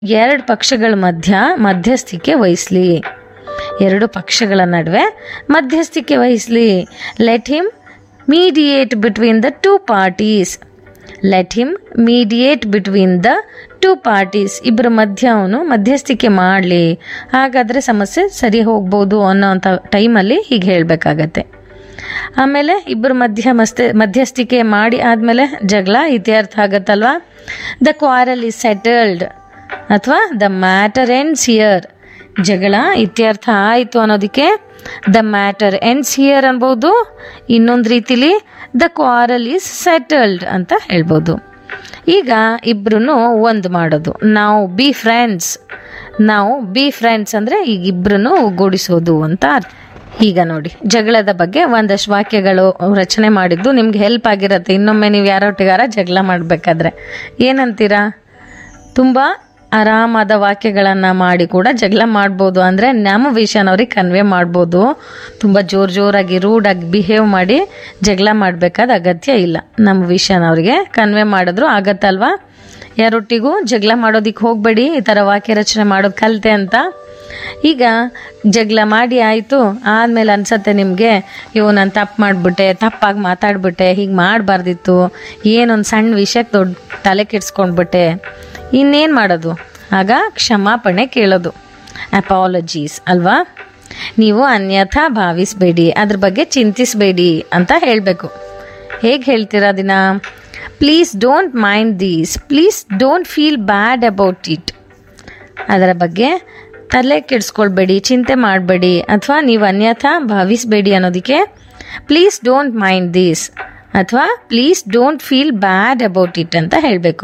ಎರಡು ಪಕ್ಷಗಳ ಮಧ್ಯಸ್ಥಿಕೆ ವಹಿಸ್ಲಿ. ಎರಡು ಪಕ್ಷಗಳ ನಡುವೆ ಮಧ್ಯಸ್ಥಿಕೆ ವಹಿಸ್ಲಿ. Let him mediate between the two parties. Let him mediate between the two parties. ಇಬ್ಬರ ಮಧ್ಯ ಅವನು ಮಧ್ಯಸ್ಥಿಕೆ ಮಾಡಲಿ, ಹಾಗಾದರೆ ಸಮಸ್ಯೆ ಸರಿ ಹೋಗ್ಬೋದು ಅನ್ನೋಂಥ ಟೈಮಲ್ಲಿ ಹೀಗೆ ಹೇಳಬೇಕಾಗತ್ತೆ. ಆಮೇಲೆ ಇಬ್ಬರ ಮಧ್ಯಸ್ಥಿಕೆ ಮಾಡಿ ಆದಮೇಲೆ ಜಗಳ ಇತ್ಯರ್ಥ ಆಗತ್ತಲ್ವಾ. ದ ಕ್ವಾರಲ್ ಈಸ್ ಸೆಟಲ್ಡ್ ಅಥವಾ ದ ಮ್ಯಾಟರ್ ಎಂಡ್ಸ್ ಹಿಯರ್. ಜಗಳ ಇತ್ಯರ್ಥ ಆಯಿತು ಅನ್ನೋದಕ್ಕೆ ದ ಮ್ಯಾಟರ್ ಎಂಡ್ಸ್ ಹಿಯರ್ ಅನ್ಬೋದು. ಇನ್ನೊಂದು ರೀತಿಲಿ ದ ಕ್ವಾರಲ್ ಈಸ್ ಸೆಟಲ್ಡ್ ಅಂತ ಹೇಳ್ಬೋದು. ಈಗ ಇಬ್ರು ಒಂದು ಮಾಡೋದು, ನಾವು ಬಿ ಫ್ರೆಂಡ್ಸ್. ನಾವು ಬಿ ಫ್ರೆಂಡ್ಸ್ ಅಂದರೆ ಈಗ ಇಬ್ರು ಒಗ್ಗೂಡಿಸೋದು ಅಂತ ಅರ್ಥ. ಈಗ ನೋಡಿ, ಜಗಳದ ಬಗ್ಗೆ ಒಂದಷ್ಟು ವಾಕ್ಯಗಳು ರಚನೆ ಮಾಡಿದ್ದು ನಿಮ್ಗೆ ಹೆಲ್ಪ್ ಆಗಿರುತ್ತೆ. ಇನ್ನೊಮ್ಮೆ ನೀವು ಯಾರೊಟ್ಟಿಗಾರ ಜಗಳ ಮಾಡಬೇಕಾದ್ರೆ ಏನಂತೀರಾ? ತುಂಬ ಆರಾಮಾದ ವಾಕ್ಯಗಳನ್ನು ಮಾಡಿ ಕೂಡ ಜಗಳ ಮಾಡ್ಬೋದು. ಅಂದರೆ ನಮ್ಮ ವಿಷಯನ ಅವ್ರಿಗೆ ಕನ್ವೆ ಮಾಡ್ಬೋದು. ತುಂಬ ಜೋರಾಗಿ ರೂಡಾಗಿ ಬಿಹೇವ್ ಮಾಡಿ ಜಗಳ ಮಾಡಬೇಕಾದ ಅಗತ್ಯ ಇಲ್ಲ. ನಮ್ಮ ವಿಷಯನ ಅವ್ರಿಗೆ ಕನ್ವೆ ಮಾಡಿದ್ರು ಆಗತ್ತಲ್ವಾ. ಯಾರೊಟ್ಟಿಗೂ ಜಗಳ ಮಾಡೋದಕ್ಕೆ ಹೋಗಬೇಡಿ, ಈ ಥರ ವಾಕ್ಯ ರಚನೆ ಮಾಡೋದು ಕಲಿತೆ ಅಂತ. ಈಗ ಜಗಳ ಮಾಡಿ ಆಯಿತು ಆದಮೇಲೆ ಅನ್ಸತ್ತೆ ನಿಮಗೆ, ನಾನು ತಪ್ಪು ಮಾಡಿಬಿಟ್ಟೆ, ತಪ್ಪಾಗಿ ಮಾತಾಡ್ಬಿಟ್ಟೆ, ಹೀಗೆ ಮಾಡಬಾರ್ದಿತ್ತು, ಏನೊಂದು ಸಣ್ಣ ವಿಷಯಕ್ಕೆ ದೊಡ್ಡ ತಲೆ ಕೆಡಿಸ್ಕೊಂಡ್ಬಿಟ್ಟೆ. ಇನ್ನೇನು ಮಾಡೋದು? ಆಗ ಕ್ಷಮಾಪಣೆ ಕೇಳೋದು, ಅಪಾಲಜೀಸ್ ಅಲ್ವಾ. ನೀವು ಅನ್ಯಥಾ ಭಾವಿಸಬೇಡಿ, ಅದ್ರ ಬಗ್ಗೆ ಚಿಂತಿಸಬೇಡಿ ಅಂತ ಹೇಳಬೇಕು. ಹೇಗೆ ಹೇಳ್ತೀರಾ ದಿನ? Please don't mind these, please don't feel bad about it. ಅದರ ಬಗ್ಗೆ ತಲೆ ಕೆಡಿಸ್ಕೊಳ್ಬೇಡಿ, ಚಿಂತೆ ಮಾಡಬೇಡಿ, ಅಥವಾ ನೀವು ಅನ್ಯಥಾ ಭಾವಿಸಬೇಡಿ ಅನ್ನೋದಕ್ಕೆ ಪ್ಲೀಸ್ ಡೋಂಟ್ ಮೈಂಡ್ ದೀಸ್ ಅಥವಾ please don't feel bad about it ಅಂತ ಹೇಳಬೇಕು.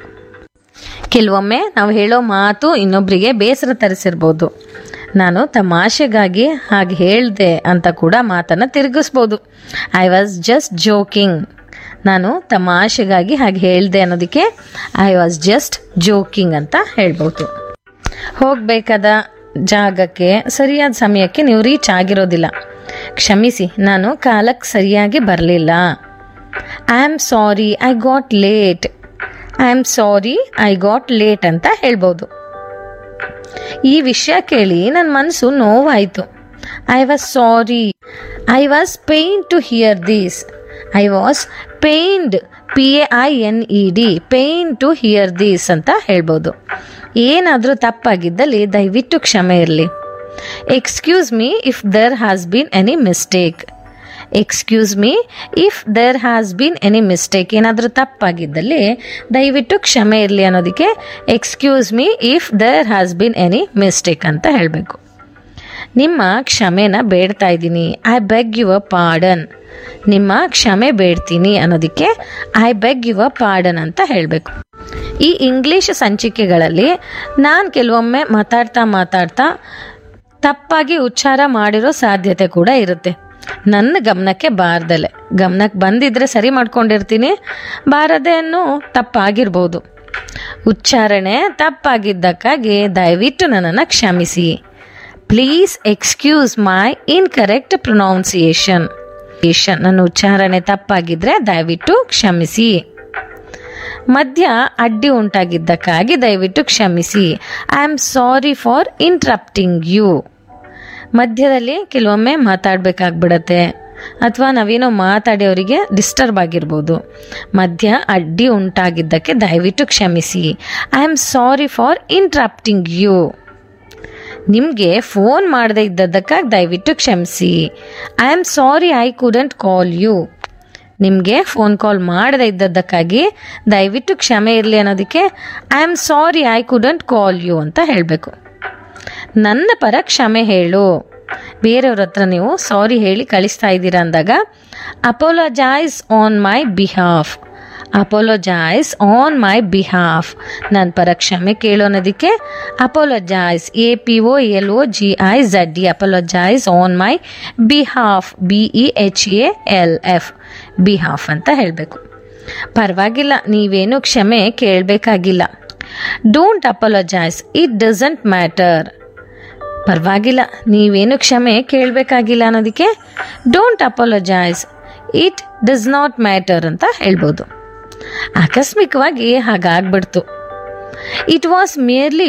ಕೆಲವೊಮ್ಮೆ ನಾವು ಹೇಳೋ ಮಾತು ಇನ್ನೊಬ್ಬರಿಗೆ ಬೇಸರ ತರಿಸಿರ್ಬೋದು. ನಾನು ತಮಾಷೆಗಾಗಿ ಹಾಗೆ ಹೇಳಿದೆ ಅಂತ ಕೂಡ ಮಾತನ್ನು ತಿರುಗಿಸ್ಬೋದು. I was just joking. ನಾನು ತಮಾಷೆಗಾಗಿ ಹಾಗೆ ಹೇಳಿದೆ ಅನ್ನೋದಕ್ಕೆ ಐ ವಾಸ್ ಜಸ್ಟ್ ಜೋಕಿಂಗ್ ಅಂತ ಹೇಳ್ಬೋದು. ಹೋಗಬೇಕಾದ ಜಾಗಕ್ಕೆ ಸರಿಯಾದ ಸಮಯಕ್ಕೆ ನೀವು ರೀಚ್ ಆಗಿರೋದಿಲ್ಲ. ಕ್ಷಮಿಸಿ, ನಾನು ಕಾಲಕ್ಕೆ ಸರಿಯಾಗಿ ಬರಲಿಲ್ಲ. I am sorry I got late. I am sorry I got late ಅಂತ ಹೇಳ್ಬೋದು. ಈ ವಿಷಯ ಕೇಳಿ ನನ್ನ ಮನಸ್ಸು ನೋವಾಯಿತು. I was sorry. I was pain to here this. I was pained, PAINED, pain to here this ಅಂತ ಹೇಳ್ಬೋದು. ಏನಾದರೂ ತಪ್ಪಾಗಿದ್ದಲ್ಲಿ ದಯವಿಟ್ಟು ಕ್ಷಮೆ ಇರಲಿ. Excuse me if there has been any mistake. Excuse me if there has been any mistake. ಏನಾದರೂ ತಪ್ಪಾಗಿದ್ದಲ್ಲಿ ದಯವಿಟ್ಟು ಕ್ಷಮೆ ಇರಲಿ ಅನ್ನೋದಕ್ಕೆ excuse me if there has been any mistake ಅಂತ ಹೇಳಬೇಕು. ನಿಮ್ಮ ಕ್ಷಮೆನ ಬೇಡ್ತಾ ಇದ್ದೀನಿ, ಐ ಬೆಗ್ ಯುವರ್ ಪಾರ್ಡನ್. ನಿಮ್ಮ ಕ್ಷಮೆ ಬೇಡ್ತೀನಿ ಅನ್ನೋದಕ್ಕೆ ಐ ಬೆಗ್ ಯುವರ್ ಪಾರ್ಡನ್ ಅಂತ ಹೇಳಬೇಕು. ಈ ಇಂಗ್ಲೀಷ್ ಸಂಚಿಕೆಗಳಲ್ಲಿ ನಾನು ಕೆಲವೊಮ್ಮೆ ಮಾತಾಡ್ತಾ ತಪ್ಪಾಗಿ ಉಚ್ಚಾರ ಮಾಡಿರೋ ಸಾಧ್ಯತೆ ಕೂಡ ಇರುತ್ತೆ. ನನ್ನ ಗಮನಕ್ಕೆ ಬಾರದಲೆ, ಗಮನಕ್ಕೆ ಬಂದಿದ್ರೆ ಸರಿ ಮಾಡ್ಕೊಂಡಿರ್ತೀನಿ, ಬಾರದೆ ಅನ್ನೋ ತಪ್ಪಾಗಿರ್ಬೋದು. ಉಚ್ಚಾರಣೆ ತಪ್ಪಾಗಿದ್ದಕ್ಕಾಗಿ ದಯವಿಟ್ಟು ನನ್ನನ್ನು ಕ್ಷಮಿಸಿ. Please excuse my incorrect pronunciation. ನನ್ನ ಉಚ್ಚಾರಣೆ ತಪ್ಪಾಗಿದ್ರೆ ದಯವಿಟ್ಟು ಕ್ಷಮಿಸಿ. ಮಧ್ಯ ಅಡ್ಡಿ ಉಂಟಾಗಿದ್ದಕ್ಕಾಗಿ ದಯವಿಟ್ಟು ಕ್ಷಮಿಸಿ. I am sorry for interrupting you. ಮಧ್ಯದಲ್ಲಿ ಕೆಲವೊಮ್ಮೆ ಮಾತಾಡಬೇಕಾಗ್ಬಿಡತ್ತೆ, ಅಥವಾ ನಾವೇನೋ ಮಾತಾಡಿ ಅವರಿಗೆ ಡಿಸ್ಟರ್ಬ್ ಆಗಿರ್ಬೋದು. ಮಧ್ಯ ಅಡ್ಡಿ ಉಂಟಾಗಿದ್ದಕ್ಕೆ ದಯವಿಟ್ಟು ಕ್ಷಮಿಸಿ. I am sorry for interrupting you. ನಿಮಗೆ ಫೋನ್ ಮಾಡದೇ ಇದ್ದದ್ದಕ್ಕಾಗಿ ದಯವಿಟ್ಟು ಕ್ಷಮಿಸಿ. I am sorry I couldn't call you. ನಿಮಗೆ ಫೋನ್ ಕಾಲ್ ಮಾಡದೇ ಇದ್ದದ್ದಕ್ಕಾಗಿ ದಯವಿಟ್ಟು ಕ್ಷಮೆ ಇರಲಿ ಅನ್ನೋದಕ್ಕೆ I am sorry I couldn't call you ಅಂತ ಹೇಳಬೇಕು. ನನ್ನ ಪರ ಕ್ಷಮೆ ಹೇಳು. ಬೇರೆಯವ್ರ ಹತ್ರ ನೀವು ಸಾರಿ ಹೇಳಿ ಕಳಿಸ್ತಾ ಇದ್ದೀರಾ ಅಂದಾಗ apologise on my behalf. Apologise on my behalf. ನನ್ನ ಪರ ಕ್ಷಮೆ ಕೇಳು ಅನ್ನೋದಕ್ಕೆ apologise, APOLOGIZE, apologise on my behalf, BEHALF, behalf ಅಂತ ಹೇಳಬೇಕು. ಪರವಾಗಿಲ್ಲ, ನೀವೇನು ಕ್ಷಮೆ ಕೇಳಬೇಕಾಗಿಲ್ಲ. Don't apologise, it doesn't matter. ಪರವಾಗಿಲ್ಲ, ನೀವೇನು ಕ್ಷಮೆ ಕೇಳಬೇಕಾಗಿಲ್ಲ ಅನ್ನೋದಕ್ಕೆ don't apologise, it does not matter ಅಂತ ಹೇಳ್ಬೋದು. ಆಕಸ್ಮಿಕವಾಗಿ ಹಾಗಾಗ್ಬಿಡ್ತು. It was merely